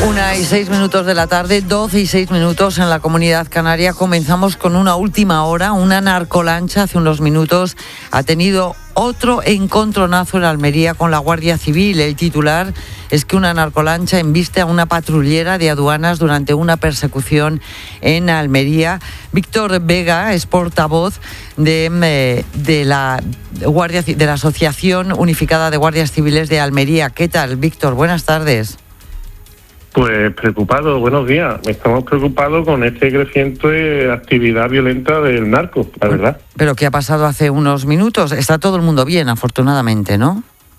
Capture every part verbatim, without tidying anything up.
Una y seis minutos de la tarde, doce y seis minutos en la Comunidad Canaria. Comenzamos con una última hora. Una narcolancha hace unos minutos ha tenido otro encontronazo en Almería con la Guardia Civil. El titular es que una narcolancha embiste a una patrullera de aduanas durante una persecución en Almería. Víctor Vega es portavoz de, de, la Guardia, de la Asociación Unificada de Guardias Civiles de Almería. ¿Qué tal, Víctor? Buenas tardes. Pues preocupado, buenos días. Estamos preocupados con este creciente actividad violenta del narco, la verdad. Pero ¿qué ha pasado hace unos minutos? Está todo el mundo bien, afortunadamente, ¿no?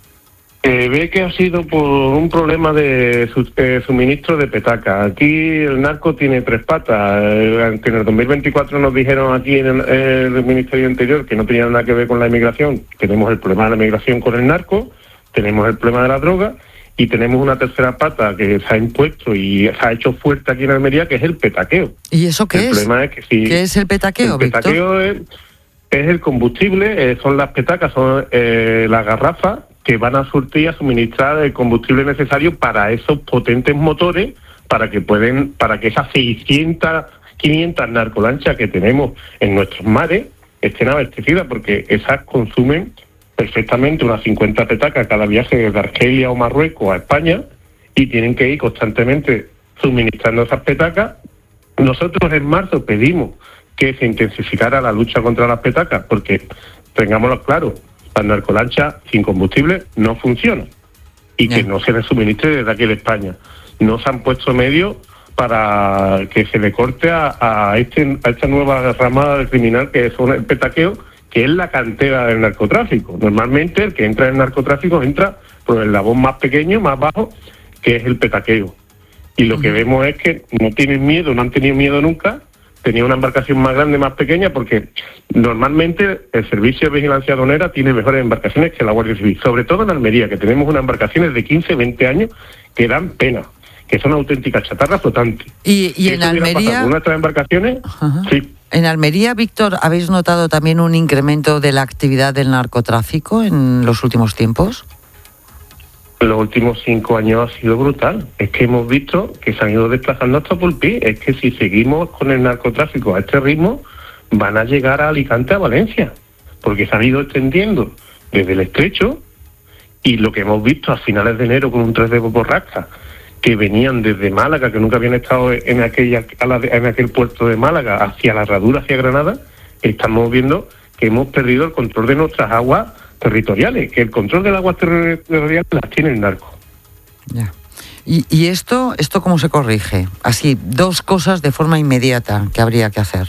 Eh, ve que ha sido por un problema de su, eh, suministro de petaca. Aquí el narco tiene tres patas. Eh, en el dos mil veinticuatro nos dijeron aquí en el, eh, el Ministerio Interior que no tenía nada que ver con la inmigración. Tenemos el problema de la inmigración con el narco, tenemos el problema de la droga. Y tenemos una tercera pata que se ha impuesto y se ha hecho fuerte aquí en Almería, que es el petaqueo. ¿Y eso qué el es? El problema es que si... ¿Qué es el petaqueo, El petaqueo es, es el combustible, eh, son las petacas, son eh, las garrafas que van a surtir, a suministrar el combustible necesario para esos potentes motores, para que pueden, para que esas seiscientas, quinientas narcolanchas que tenemos en nuestros mares estén abastecidas, porque esas consumen perfectamente unas cincuenta petacas cada viaje desde Argelia o Marruecos a España, y tienen que ir constantemente suministrando esas petacas. Nosotros en marzo pedimos que se intensificara la lucha contra las petacas, porque, tengámoslo claro, las narcolanchas sin combustible no funcionan, y que no se les suministre desde aquí de España. No se han puesto medios para que se le corte a, a, este, a esta nueva ramada del criminal que son el petaqueo, que es la cantera del narcotráfico. Normalmente el que entra en el narcotráfico entra por el eslabón más pequeño, más bajo, que es el petaqueo. Y lo uh-huh. que vemos es que no tienen miedo, no han tenido miedo nunca. Tenía una embarcación más grande, más pequeña, porque normalmente el Servicio de Vigilancia Aduanera tiene mejores embarcaciones que la Guardia Civil. Sobre todo en Almería, que tenemos unas embarcaciones de quince, veinte años que dan pena, que son auténticas chatarras flotantes. Y, y en Almería... Con nuestras embarcaciones, uh-huh. sí. En Almería, Víctor, ¿habéis notado también un incremento de la actividad del narcotráfico en los últimos tiempos? Los últimos cinco años ha sido brutal. Es que hemos visto que se han ido desplazando hasta Pulpí. Es que si seguimos con el narcotráfico a este ritmo, van a llegar a Alicante, a Valencia, porque se han ido extendiendo desde el Estrecho, y lo que hemos visto a finales de enero con un tres de borrasca, que venían desde Málaga, que nunca habían estado en aquella en aquel puerto de Málaga, hacia la Herradura, hacia Granada, estamos viendo que hemos perdido el control de nuestras aguas territoriales, que el control de las aguas territoriales las tiene el narco. Ya. ¿Y, y esto, esto cómo se corrige? Así, dos cosas de forma inmediata que habría que hacer.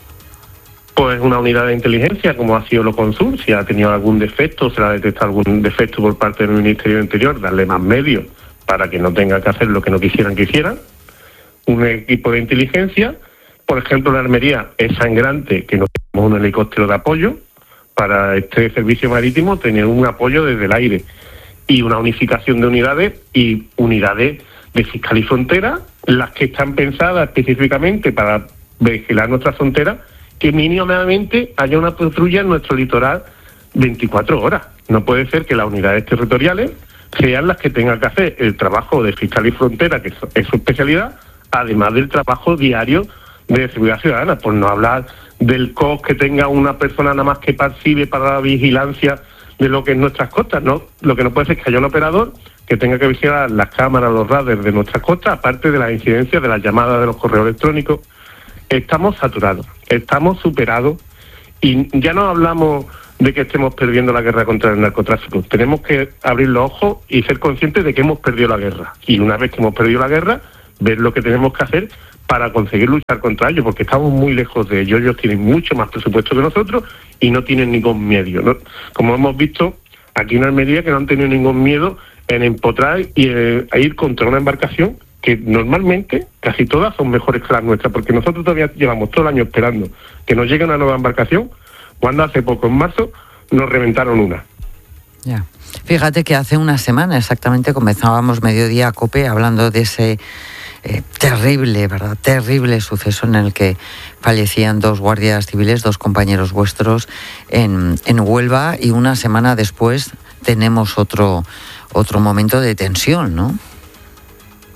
Pues una unidad de inteligencia, como ha sido lo Consur, si ha tenido algún defecto, se le ha detectado algún defecto por parte del Ministerio del Interior, darle más medios para que no tengan que hacer lo que no quisieran que hicieran. Un equipo de inteligencia, por ejemplo, en Almería es sangrante que no tenemos un helicóptero de apoyo para este servicio marítimo, tener un apoyo desde el aire, y una unificación de unidades y unidades de fiscal y frontera, las que están pensadas específicamente para vigilar nuestra frontera, que mínimamente haya una patrulla en nuestro litoral veinticuatro horas. No puede ser que las unidades territoriales sean las que tengan que hacer el trabajo de fiscal y frontera, que es su especialidad, además del trabajo diario de seguridad ciudadana, por no hablar del C O S que tenga una persona nada más que percibe para la vigilancia de lo que es nuestras costas, ¿no? Lo que no puede ser que haya un operador que tenga que vigilar las cámaras, los radares de nuestras costas, aparte de las incidencias de las llamadas de los correos electrónicos. Estamos saturados, estamos superados, y ya no hablamos de que estemos perdiendo la guerra contra el narcotráfico. Tenemos que abrir los ojos y ser conscientes de que hemos perdido la guerra. Y una vez que hemos perdido la guerra, ver lo que tenemos que hacer para conseguir luchar contra ellos, porque estamos muy lejos de ellos. Ellos tienen mucho más presupuesto que nosotros y no tienen ningún miedo, ¿no? Como hemos visto aquí en Almería, que no han tenido ningún miedo en empotrar y eh, a ir contra una embarcación que normalmente casi todas son mejores que las nuestras, porque nosotros todavía llevamos todo el año esperando que nos llegue una nueva embarcación, cuando hace poco, en marzo, nos reventaron una. Ya. Fíjate que hace una semana exactamente comenzábamos Mediodía COPE hablando de ese eh, terrible, ¿verdad? Terrible suceso en el que fallecían dos guardias civiles, dos compañeros vuestros en, en Huelva, y una semana después tenemos otro, otro momento de tensión, ¿no?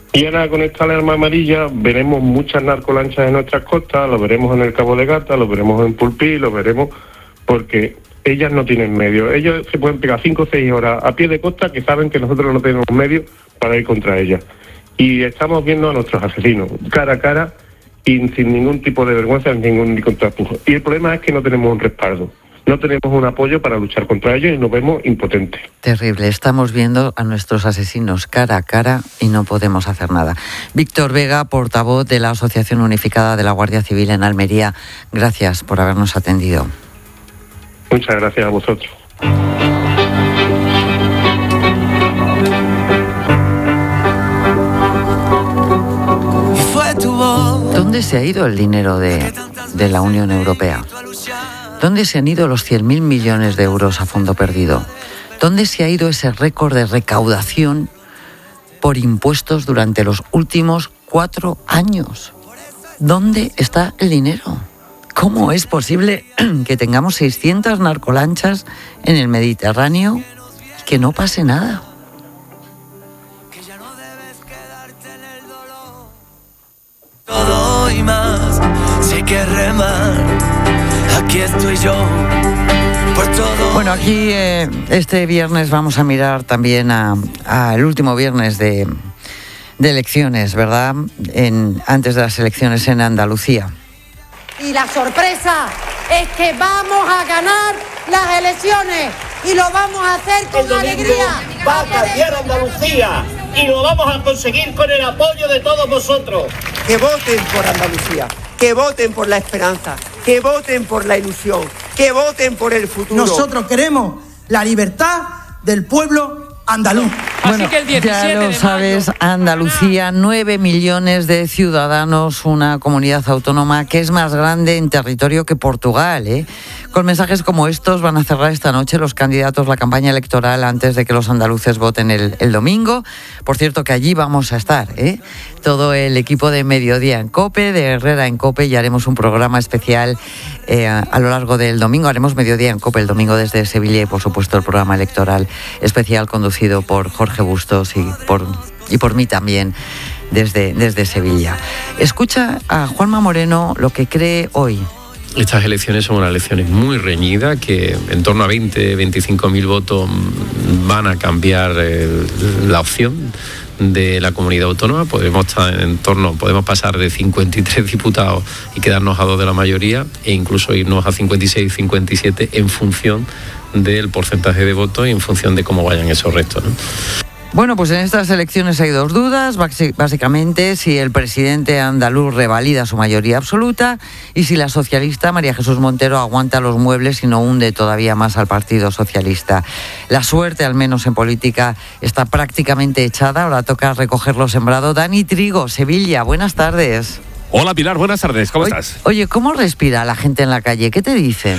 Y ahora con esta alarma amarilla veremos muchas narcolanchas en nuestras costas, lo veremos en el Cabo de Gata, lo veremos en Pulpí, lo veremos porque ellas no tienen medios. Ellos se pueden pegar cinco o seis horas a pie de costa que saben que nosotros no tenemos medios para ir contra ellas. Y estamos viendo a nuestros asesinos cara a cara y sin ningún tipo de vergüenza, sin ningún contrapujo. Y el problema es que no tenemos un respaldo, no tenemos un apoyo para luchar contra ellos y nos vemos impotentes. Terrible, estamos viendo a nuestros asesinos cara a cara y no podemos hacer nada. Víctor Vega, portavoz de la Asociación Unificada de la Guardia Civil en Almería, gracias por habernos atendido. Muchas gracias a vosotros. ¿Dónde se ha ido el dinero de, de la Unión Europea? ¿Dónde se han ido los cien mil millones de euros a fondo perdido? ¿Dónde se ha ido ese récord de recaudación por impuestos durante los últimos cuatro años? ¿Dónde está el dinero? ¿Cómo es posible que tengamos seiscientas narcolanchas en el Mediterráneo y que no pase nada? Todo y más, sé que remar, aquí estoy yo, por todo. Bueno, aquí eh, este viernes vamos a mirar también a, a el último viernes de, de elecciones, ¿verdad? En, antes de las elecciones en Andalucía. Y la sorpresa es que vamos a ganar las elecciones y lo vamos a hacer con el alegría. Va a cambiar Andalucía y lo vamos a conseguir con el apoyo de todos vosotros. Que voten por Andalucía, que voten por la esperanza, que voten por la ilusión, que voten por el futuro. Nosotros queremos la libertad del pueblo andaluz. Bueno, ya lo sabes, Andalucía, nueve millones de ciudadanos, una comunidad autónoma que es más grande en territorio que Portugal, ¿eh? Con mensajes como estos van a cerrar esta noche los candidatos la campaña electoral antes de que los andaluces voten el, el domingo. Por cierto, que allí vamos a estar, ¿eh? Todo el equipo de Mediodía en COPE, de Herrera en COPE, y haremos un programa especial eh, a lo largo del domingo. Haremos Mediodía en COPE el domingo desde Sevilla y, por supuesto, el programa electoral especial conducido por Jorge Bustos y por, y por mí también desde, desde Sevilla. Escucha a Juanma Moreno lo que cree hoy. Estas elecciones son unas elecciones muy reñidas que en torno a veinte, veinticinco mil votos van a cambiar eh, la opción de la comunidad autónoma. Podemos estar en torno, podemos pasar de cincuenta y tres diputados y quedarnos a dos de la mayoría e incluso irnos a cincuenta y seis, cincuenta y siete en función del porcentaje de votos y en función de cómo vayan esos restos, ¿no? Bueno, pues en estas elecciones hay dos dudas, básicamente si el presidente andaluz revalida su mayoría absoluta y si la socialista María Jesús Montero aguanta los muebles y no hunde todavía más al Partido Socialista. La suerte, al menos en política, está prácticamente echada, ahora toca recoger lo sembrado. Dani Trigo, Sevilla, buenas tardes. Hola Pilar, buenas tardes, ¿cómo oye, estás? Oye, ¿cómo respira la gente en la calle? ¿Qué te dicen?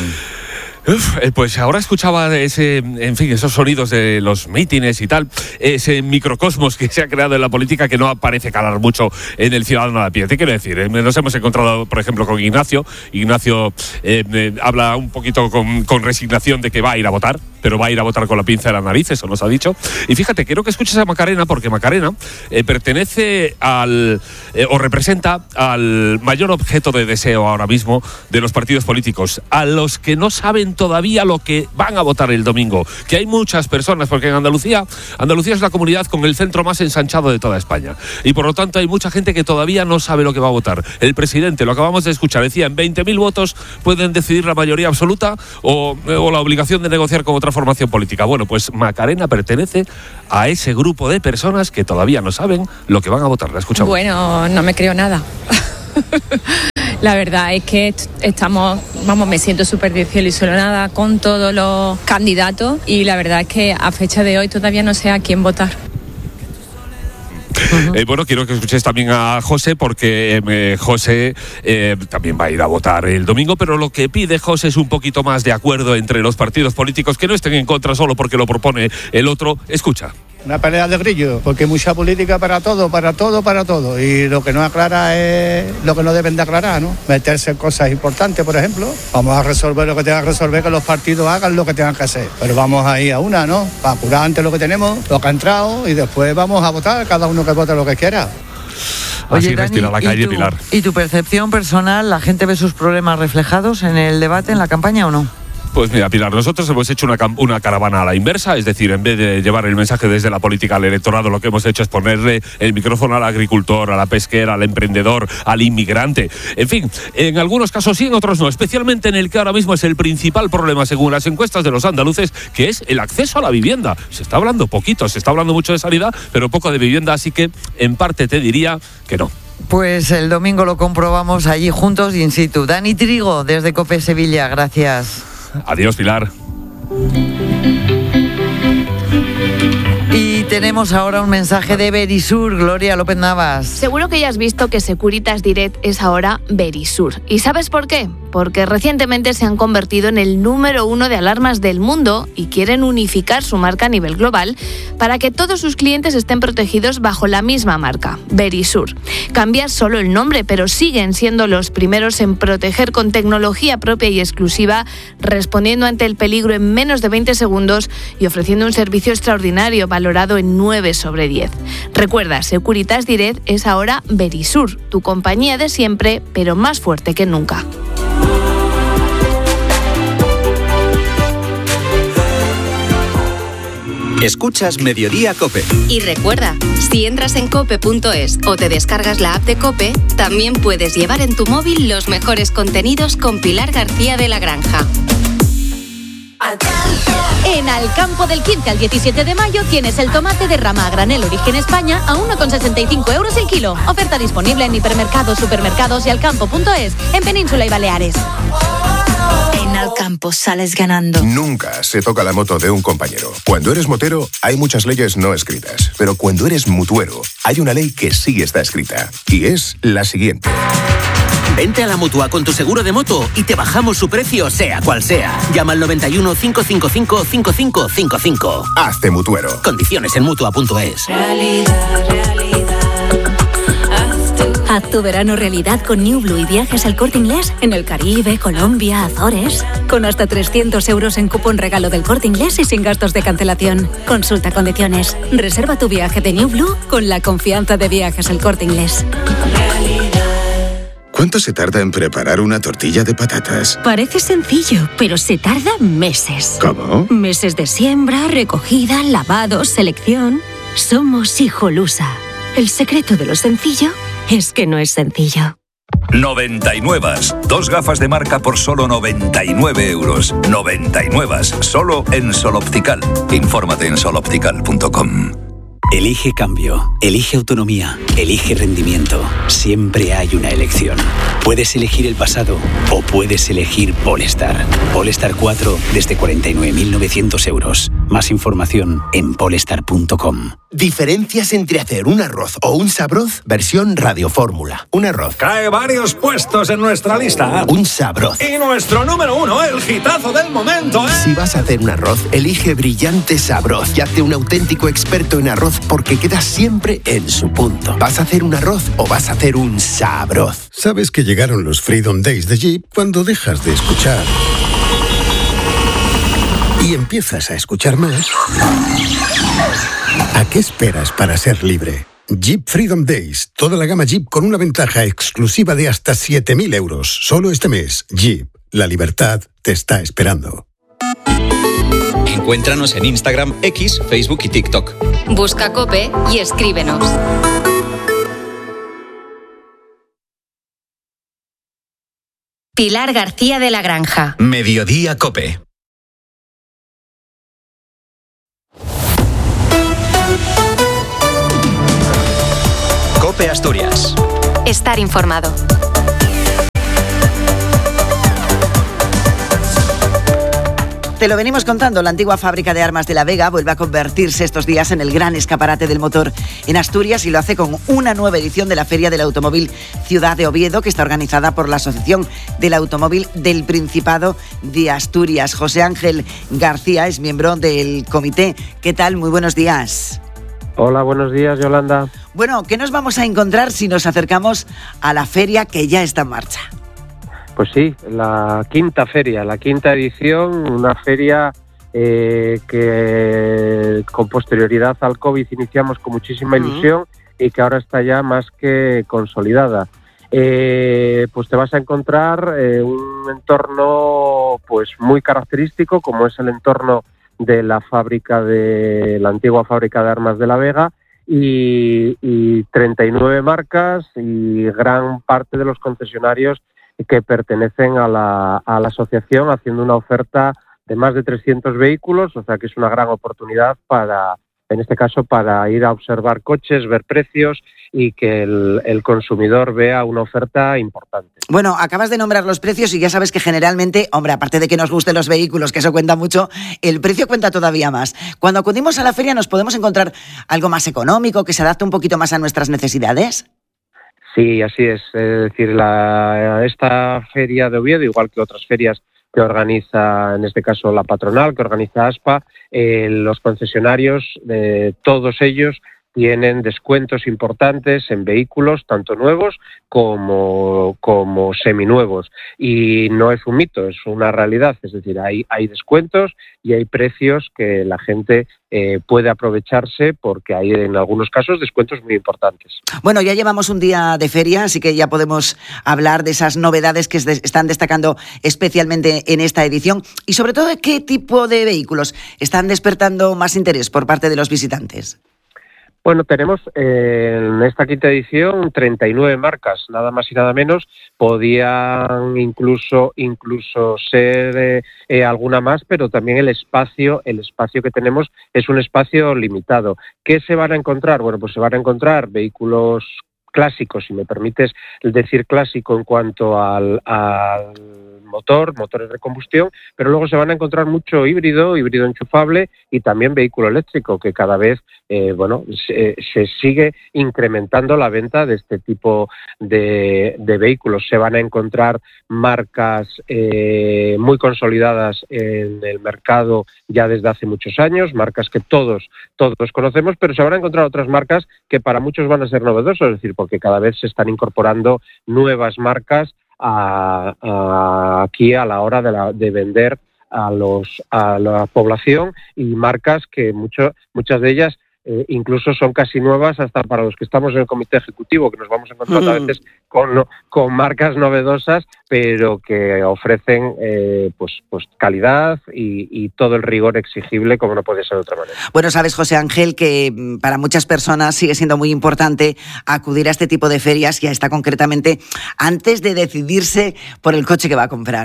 Uf, eh, pues ahora escuchaba ese, en fin, esos sonidos de los mítines y tal, ese microcosmos que se ha creado en la política que no parece calar mucho en el ciudadano de a pie. Te quiero decir, eh, nos hemos encontrado, por ejemplo, con Ignacio. Ignacio eh, eh, habla un poquito con, con resignación de que va a ir a votar, pero va a ir a votar con la pinza de la nariz, eso nos ha dicho. Y fíjate, quiero que escuches a Macarena, porque Macarena eh, pertenece al, eh, o representa al mayor objeto de deseo ahora mismo de los partidos políticos, a los que no saben todavía lo que van a votar el domingo, que hay muchas personas, porque en Andalucía, Andalucía es la comunidad con el centro más ensanchado de toda España, y por lo tanto hay mucha gente que todavía no sabe lo que va a votar. El presidente, lo acabamos de escuchar, decía, en veinte mil votos pueden decidir la mayoría absoluta o, o la obligación de negociar con otra formación política. Bueno, pues Macarena pertenece a ese grupo de personas que todavía no saben lo que van a votar. La escuchamos. Bueno, no me creo nada. La verdad es que estamos, vamos, me siento súper desilusionada con todos los candidatos y la verdad es que a fecha de hoy todavía no sé a quién votar. Uh-huh. Eh, bueno, quiero que escuches también a José, porque eh, José eh, también va a ir a votar el domingo, pero lo que pide José es un poquito más de acuerdo entre los partidos políticos, que no estén en contra solo porque lo propone el otro. Escucha. Una pelea de grillo, porque hay mucha política para todo, para todo, para todo. Y lo que no aclara es lo que no deben de aclarar, ¿no? Meterse en cosas importantes, por ejemplo. Vamos a resolver lo que tengan que resolver, que los partidos hagan lo que tengan que hacer. Pero vamos a ir a una, ¿no? Para curar antes lo que tenemos, lo que ha entrado, y después vamos a votar, cada uno que vote lo que quiera. Oye, Así respira Dani, la calle, ¿y tu, Pilar. ¿Y tu percepción personal? ¿La gente ve sus problemas reflejados en el debate, en la campaña o no? Pues mira, Pilar, nosotros hemos hecho una, una caravana a la inversa, es decir, en vez de llevar el mensaje desde la política al electorado, lo que hemos hecho es ponerle el micrófono al agricultor, a la pesquera, al emprendedor, al inmigrante. En fin, en algunos casos sí, en otros no, especialmente en el que ahora mismo es el principal problema, según las encuestas de los andaluces, que es el acceso a la vivienda. Se está hablando poquito, se está hablando mucho de sanidad, pero poco de vivienda, así que en parte te diría que no. Pues el domingo lo comprobamos allí juntos in situ. Dani Trigo, desde COPE Sevilla, gracias. Adiós, Pilar. Y tenemos ahora un mensaje de Verisur, Gloria López Navas. Seguro que ya has visto que Securitas Direct es ahora Verisur. ¿Y sabes por qué? Porque recientemente se han convertido en el número uno de alarmas del mundo y quieren unificar su marca a nivel global para que todos sus clientes estén protegidos bajo la misma marca, Verisur. Cambiar solo el nombre, pero siguen siendo los primeros en proteger con tecnología propia y exclusiva, respondiendo ante el peligro en menos de veinte segundos y ofreciendo un servicio extraordinario valorado en nueve sobre diez. Recuerda, Securitas Direct es ahora Verisur, tu compañía de siempre, pero más fuerte que nunca. Escuchas Mediodía COPE. Y recuerda, si entras en cope punto es o te descargas la app de COPE, también puedes llevar en tu móvil los mejores contenidos con Pilar García de la Granja. En Alcampo del quince al diecisiete de mayo tienes el tomate de rama a granel Origen España a uno con sesenta y cinco euros el kilo. Oferta disponible en hipermercados, supermercados y alcampo punto es en Península y Baleares. En Alcampo sales ganando. Nunca se toca la moto de un compañero. Cuando eres motero, hay muchas leyes no escritas. Pero cuando eres mutuero, hay una ley que sí está escrita. Y es la siguiente. Vente a la Mutua con tu seguro de moto y te bajamos su precio, sea cual sea. Llama al noventa y uno, cinco cinco cinco, cinco cinco cinco cinco. Hazte mutuero. Condiciones en mutua punto es. Realidad, realidad. Haz tu verano realidad con New Blue y viajes al Corte Inglés en el Caribe, Colombia, Azores. Con hasta trescientos euros en cupón regalo del Corte Inglés y sin gastos de cancelación. Consulta condiciones. Reserva tu viaje de New Blue con la confianza de Viajes al Corte Inglés. ¿Cuánto se tarda en preparar una tortilla de patatas? Parece sencillo, pero se tarda meses. ¿Cómo? Meses de siembra, recogida, lavado, selección. Somos Hijolusa. El secreto de lo sencillo es que no es sencillo. noventa y nueve. Dos gafas de marca por solo noventa y nueve euros. noventa y nueve. Solo en Sol Optical. Infórmate en sol optical punto com. Elige cambio, elige autonomía, elige rendimiento. Siempre hay una elección. Puedes elegir el pasado o puedes elegir Polestar. Polestar cuatro desde cuarenta y nueve mil novecientos euros. Más información en polestar punto com. Diferencias entre hacer un arroz o un sabroz versión radiofórmula. Un arroz cae varios puestos en nuestra lista. Un sabroz. Y nuestro número uno, el hitazo del momento, ¿eh? Si vas a hacer un arroz, elige Brillante Sabroz y hazte un auténtico experto en arroz porque quedas siempre en su punto. ¿Vas a hacer un arroz o vas a hacer un sabroz? ¿Sabes que llegaron los Freedom Days de Jeep cuando dejas de escuchar y empiezas a escuchar más? ¿A qué esperas para ser libre? Jeep Freedom Days. Toda la gama Jeep con una ventaja exclusiva de hasta siete mil euros. Solo este mes. Jeep. La libertad te está esperando. Encuéntranos en Instagram, X, Facebook y TikTok. Busca COPE y escríbenos. Pilar García de la Granja. Mediodía COPE. COPE Asturias. Estar informado. Te lo venimos contando, la antigua fábrica de armas de La Vega vuelve a convertirse estos días en el gran escaparate del motor en Asturias y lo hace con una nueva edición de la Feria del Automóvil Ciudad de Oviedo, que está organizada por la Asociación del Automóvil del Principado de Asturias. José Ángel García es miembro del comité. ¿Qué tal? Muy buenos días. Hola, buenos días, Yolanda. Bueno, ¿qué nos vamos a encontrar si nos acercamos a la feria que ya está en marcha? Pues sí, la quinta feria, la quinta edición, una feria eh, que con posterioridad al COVID iniciamos con muchísima ilusión uh-huh. y que ahora está ya más que consolidada. Eh, pues te vas a encontrar eh, un entorno pues muy característico, como es el entorno de la fábrica de la antigua fábrica de armas de La Vega, y, y treinta y nueve marcas y gran parte de los concesionarios que pertenecen a la, a la asociación, haciendo una oferta de más de trescientos vehículos, o sea que es una gran oportunidad para, en este caso, para ir a observar coches, ver precios y que el, el consumidor vea una oferta importante. Bueno, acabas de nombrar los precios y ya sabes que generalmente, hombre, aparte de que nos gusten los vehículos, que eso cuenta mucho, el precio cuenta todavía más. Cuando acudimos a la feria, ¿nos podemos encontrar algo más económico, que se adapte un poquito más a nuestras necesidades? Sí, así es. Es decir, la, esta feria de Oviedo, igual que otras ferias que organiza, en este caso, la patronal, que organiza ASPA, eh, los concesionarios, eh, todos ellos tienen descuentos importantes en vehículos, tanto nuevos como, como seminuevos. Y no es un mito, es una realidad. Es decir, hay, hay descuentos y hay precios que la gente eh, puede aprovecharse, porque hay en algunos casos descuentos muy importantes. Bueno, ya llevamos un día de feria, así que ya podemos hablar de esas novedades que se están destacando especialmente en esta edición, y sobre todo de qué tipo de vehículos están despertando más interés por parte de los visitantes. Bueno, tenemos eh, en esta quinta edición treinta y nueve marcas, nada más y nada menos. Podían incluso incluso ser eh, eh, alguna más, pero también el espacio el espacio que tenemos es un espacio limitado. ¿Qué se van a encontrar? Bueno, pues se van a encontrar vehículos clásicos, si me permites decir clásico en cuanto al, al motor, motores de combustión, pero luego se van a encontrar mucho híbrido, híbrido enchufable y también vehículo eléctrico, que cada vez eh, bueno se, se sigue incrementando la venta de este tipo de, de vehículos. Se van a encontrar marcas eh, muy consolidadas en el mercado ya desde hace muchos años, marcas que todos, todos conocemos, pero se van a encontrar otras marcas que para muchos van a ser novedosas, es decir, porque cada vez se están incorporando nuevas marcas A, a, aquí a la hora de, la, de vender a, los, a la población, y marcas que mucho, muchas de ellas eh, incluso son casi nuevas hasta para los que estamos en el comité ejecutivo, que nos vamos encontrando mm. a veces con, con marcas novedosas, pero que ofrecen eh, pues, pues calidad y, y todo el rigor exigible, como no puede ser de otra manera. Bueno, sabes, José Ángel, que para muchas personas sigue siendo muy importante acudir a este tipo de ferias, y a esta concretamente, antes de decidirse por el coche que va a comprar.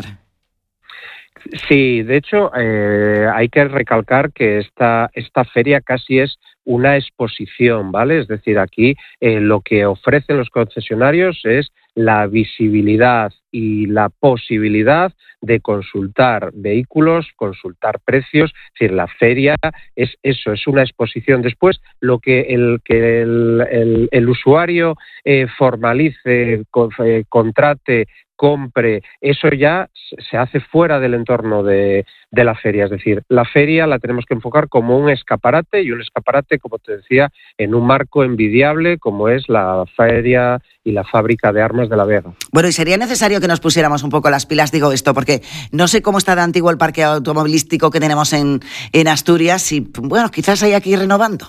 Sí, de hecho, eh, hay que recalcar que esta, esta feria casi es una exposición, ¿vale? Es decir, aquí eh, lo que ofrecen los concesionarios es la visibilidad y la posibilidad de consultar vehículos, consultar precios. Es decir, la feria es eso, es una exposición. Después, lo que el, que el, el, el usuario eh, formalice, con, eh, contrate, compre, eso ya se hace fuera del entorno de, de la feria. Es decir, la feria la tenemos que enfocar como un escaparate, y un escaparate, como te decía, en un marco envidiable como es la feria y la fábrica de armas de La Vega. Bueno, y sería necesario que nos pusiéramos un poco las pilas, digo esto, porque no sé cómo está de antiguo el parque automovilístico que tenemos en, en Asturias, y bueno, quizás hay que ir renovando.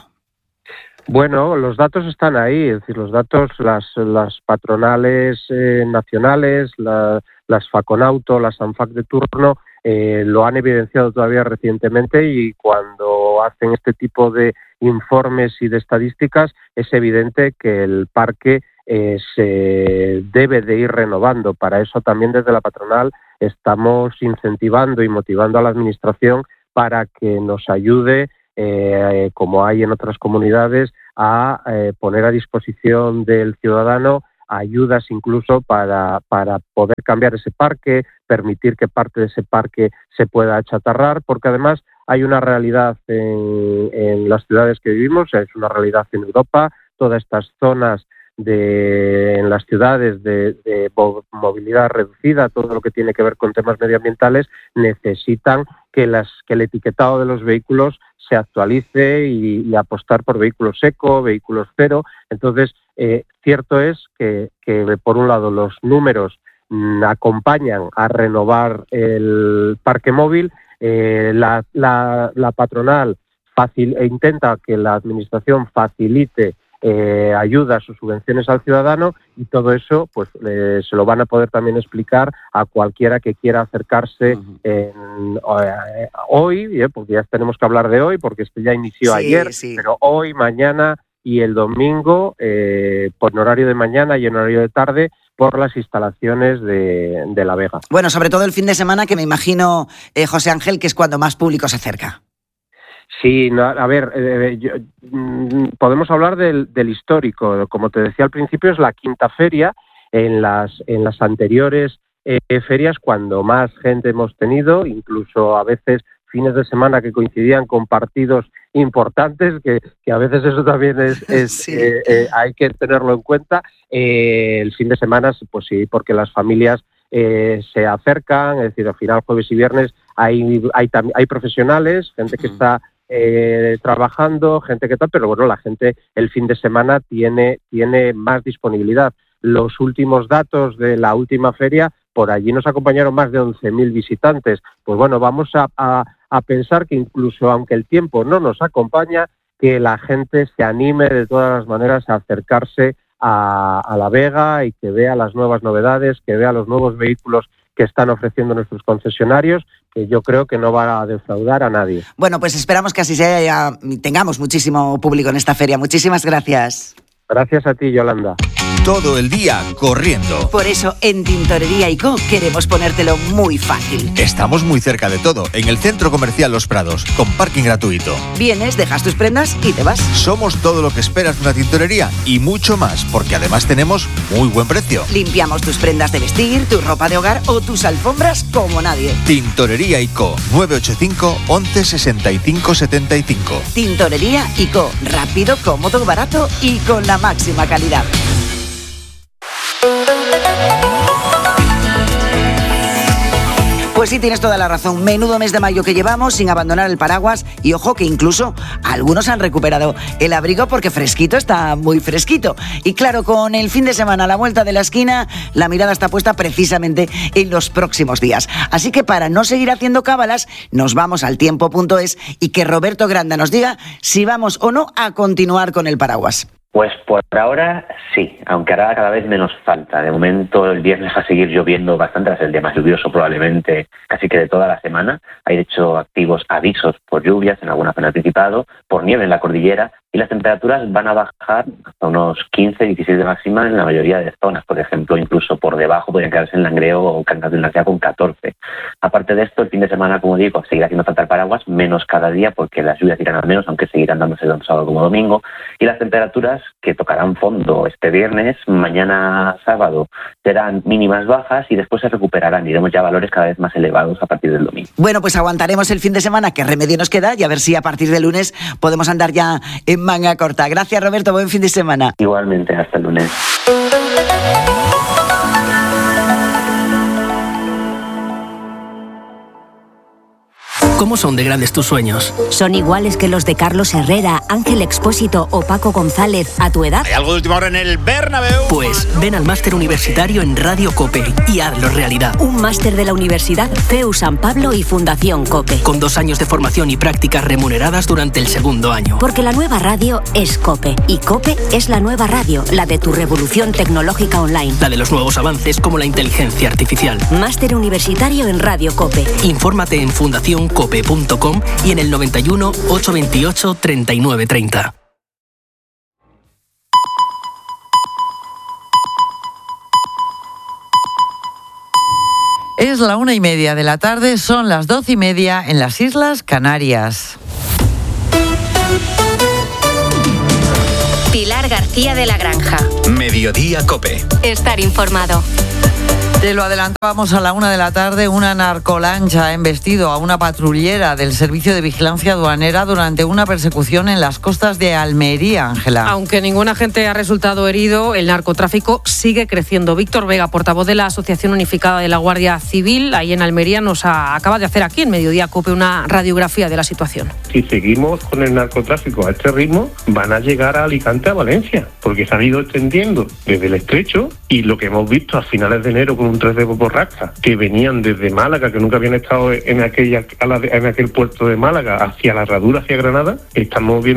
Bueno, los datos están ahí, es decir, los datos, las, las patronales eh, nacionales, la, las Faconauto, las ANFAC de turno, eh, lo han evidenciado todavía recientemente, y cuando hacen este tipo de informes y de estadísticas es evidente que el parque eh, se debe de ir renovando. Para eso también desde la patronal estamos incentivando y motivando a la administración para que nos ayude, Eh, como hay en otras comunidades, a eh, poner a disposición del ciudadano ayudas incluso para, para poder cambiar ese parque, permitir que parte de ese parque se pueda achatarrar, porque además hay una realidad en, en las ciudades que vivimos, es una realidad en Europa, todas estas zonas de en las ciudades de, de movilidad reducida, todo lo que tiene que ver con temas medioambientales, necesitan que, las, que el etiquetado de los vehículos se actualice y, y apostar por vehículos eco, vehículos cero. Entonces, eh, cierto es que, que, por un lado, los números mmm, acompañan a renovar el parque móvil, eh, la, la, la patronal facil, intenta que la administración facilite eh, ayudas o subvenciones al ciudadano, y todo eso pues eh, se lo van a poder también explicar a cualquiera que quiera acercarse uh-huh. en, eh, hoy, eh, porque ya tenemos que hablar de hoy, porque esto ya inició sí, ayer, sí. pero hoy, mañana y el domingo, eh, por en horario de mañana y en horario de tarde, por las instalaciones de, de La Vega. Bueno, sobre todo el fin de semana, que me imagino, eh, José Ángel, que es cuando más público se acerca. Sí, no, a ver, eh, yo, mm, podemos hablar del, del histórico. Como te decía al principio, es la quinta feria. En las, en las anteriores eh, ferias, cuando más gente hemos tenido, incluso a veces fines de semana que coincidían con partidos importantes, que, que a veces eso también es, es sí. eh, eh, hay que tenerlo en cuenta. Eh, el fin de semana, pues sí, porque las familias eh, se acercan, es decir, al final jueves y viernes hay, hay, hay profesionales, gente que está Eh, trabajando, gente que tal, pero bueno, la gente el fin de semana tiene, tiene más disponibilidad. Los últimos datos de la última feria, por allí nos acompañaron más de once mil visitantes. Pues bueno, vamos a, a, a pensar que incluso aunque el tiempo no nos acompaña, que la gente se anime de todas las maneras a acercarse a, a La Vega y que vea las nuevas novedades, que vea los nuevos vehículos que están ofreciendo nuestros concesionarios, que yo creo que no va a defraudar a nadie. Bueno, pues esperamos que así sea y tengamos muchísimo público en esta feria. Muchísimas gracias. Gracias a ti, Yolanda. Todo el día corriendo. Por eso en Tintorería y Co queremos ponértelo muy fácil. Estamos muy cerca de todo, en el Centro Comercial Los Prados, con parking gratuito. Vienes, dejas tus prendas y te vas. Somos todo lo que esperas de una tintorería y mucho más, porque además tenemos muy buen precio. Limpiamos tus prendas de vestir, tu ropa de hogar o tus alfombras como nadie. Tintorería y Co, nueve ocho cinco, once, sesenta y cinco, setenta y cinco. Tintorería y Co, rápido, cómodo, barato y con la máxima calidad. Pues sí, tienes toda la razón. Menudo mes de mayo que llevamos sin abandonar el paraguas, y ojo que incluso algunos han recuperado el abrigo porque fresquito está muy fresquito. Y claro, con el fin de semana a la vuelta de la esquina, la mirada está puesta precisamente en los próximos días. Así que para no seguir haciendo cábalas, nos vamos al tiempo punto es y que Roberto Granda nos diga si vamos o no a continuar con el paraguas. Pues por ahora sí, aunque hará cada vez menos falta. De momento el viernes va a seguir lloviendo bastante, va a ser el día más lluvioso probablemente casi que de toda la semana. Hay de hecho activos avisos por lluvias en alguna zona del Principado, por nieve en la cordillera, y las temperaturas van a bajar hasta unos quince, dieciséis de máxima en la mayoría de zonas. Por ejemplo, incluso por debajo podrían quedarse en Langreo o Cangas del Narcea con catorce. Aparte de esto, el fin de semana, como digo, seguirá haciendo falta el paraguas, menos cada día porque las lluvias irán al menos, aunque seguirán dándose tanto sábado como domingo, y las temperaturas que tocarán fondo este viernes, mañana sábado serán mínimas bajas y después se recuperarán. Iremos ya a valores cada vez más elevados a partir del domingo. Bueno, pues aguantaremos el fin de semana, qué remedio nos queda, y a ver si a partir del lunes podemos andar ya en manga corta. Gracias, Roberto, buen fin de semana. Igualmente, hasta el lunes. ¿Cómo son de grandes tus sueños? ¿Son iguales que los de Carlos Herrera, Ángel Expósito o Paco González a tu edad? ¿Hay algo de última hora en el Bernabéu? Pues ven al máster universitario en Radio COPE y hazlo realidad. Un máster de la Universidad C E U San Pablo y Fundación COPE. Con dos años de formación y prácticas remuneradas durante el segundo año. Porque la nueva radio es COPE. Y COPE es la nueva radio, la de tu revolución tecnológica online. La de los nuevos avances como la inteligencia artificial. Máster universitario en Radio COPE. Infórmate en fundación cope punto com y en el noventa y uno, ochocientos veintiocho, treinta y nueve treinta. Es la una y media de la tarde, son las doce y media en las Islas Canarias. Pilar García de la Granja. Mediodía COPE. Estar informado. Te lo adelantábamos a la una de la tarde, una narcolancha ha embestido a una patrullera del Servicio de Vigilancia Aduanera durante una persecución en las costas de Almería, Ángela. Aunque ningún agente ha resultado herido, el narcotráfico sigue creciendo. Víctor Vega, portavoz de la Asociación Unificada de la Guardia Civil, ahí en Almería, nos ha, acaba de hacer aquí en Mediodía COPE una radiografía de la situación. Si seguimos con el narcotráfico a este ritmo, van a llegar a Alicante, a Valencia, porque se han ido extendiendo desde el estrecho, y lo que hemos visto a finales de enero con un tres de borrasca, que venían desde Málaga, que nunca habían estado en aquella en aquel puerto de Málaga, hacia la Herradura, hacia Granada, estamos viendo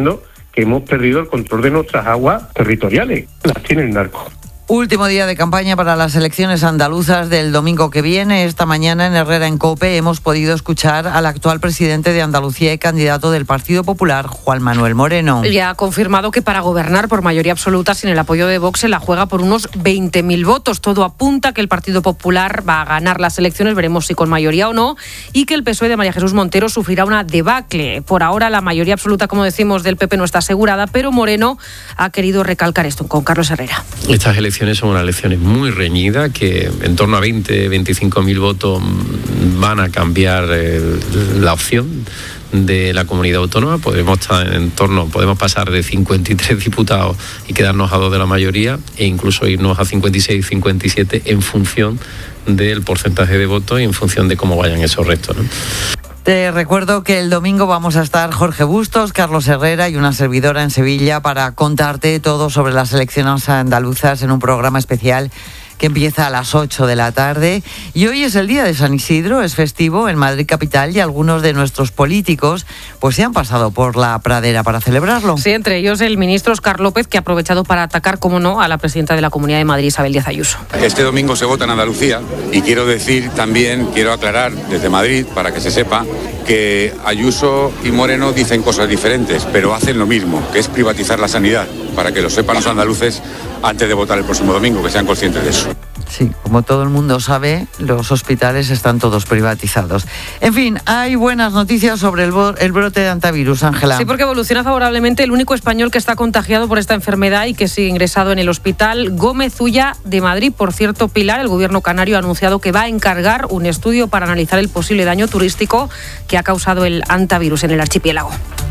que hemos perdido el control de nuestras aguas territoriales. Las tiene el narco. Último día de campaña para las elecciones andaluzas del domingo que viene. Esta mañana en Herrera en COPE hemos podido escuchar al actual presidente de Andalucía y candidato del Partido Popular, Juan Manuel Moreno. Ya ha confirmado que para gobernar por mayoría absoluta sin el apoyo de Vox se la juega por unos veinte mil votos. Todo apunta que el Partido Popular va a ganar las elecciones, veremos si con mayoría o no, y que el P S O E de María Jesús Montero sufrirá una debacle. Por ahora la mayoría absoluta, como decimos, del P P no está asegurada, pero Moreno ha querido recalcar esto con Carlos Herrera. Estas elecciones son unas elecciones muy reñidas, que en torno a veinte, veinticinco mil votos van a cambiar eh, la opción de la comunidad autónoma. Podemos estar en torno, podemos pasar de cincuenta y tres diputados y quedarnos a dos de la mayoría, e incluso irnos a cincuenta y seis, cincuenta y siete en función del porcentaje de votos y en función de cómo vayan esos restos, ¿no? Te recuerdo que el domingo vamos a estar Jorge Bustos, Carlos Herrera y una servidora en Sevilla para contarte todo sobre las elecciones andaluzas en un programa especial que empieza a las ocho de la tarde. Y hoy es el día de San Isidro, es festivo en Madrid capital y algunos de nuestros políticos pues se han pasado por la pradera para celebrarlo. Sí, entre ellos el ministro Óscar López, que ha aprovechado para atacar, como no, a la presidenta de la Comunidad de Madrid, Isabel Díaz Ayuso. Este domingo se vota en Andalucía y quiero decir también, quiero aclarar desde Madrid para que se sepa que Ayuso y Moreno dicen cosas diferentes, pero hacen lo mismo, que es privatizar la sanidad, para que lo sepan los andaluces antes de votar el próximo domingo, que sean conscientes de eso. Sí, como todo el mundo sabe, los hospitales están todos privatizados. En fin, hay buenas noticias sobre el, bo- el brote de antivirus, Ángela. Sí, porque evoluciona favorablemente el único español que está contagiado por esta enfermedad y que sigue ingresado en el hospital Gómez Ulla de Madrid. Por cierto, Pilar, el gobierno canario ha anunciado que va a encargar un estudio para analizar el posible daño turístico que ha causado el antivirus en el archipiélago.